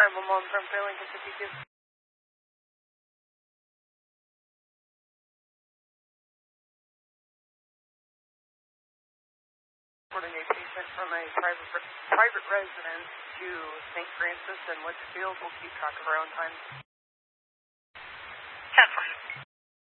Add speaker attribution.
Speaker 1: 911 from Fairlingham 52. Reporting a patient from a private residence to St. Francis and Litchfield. We'll keep track of our own time.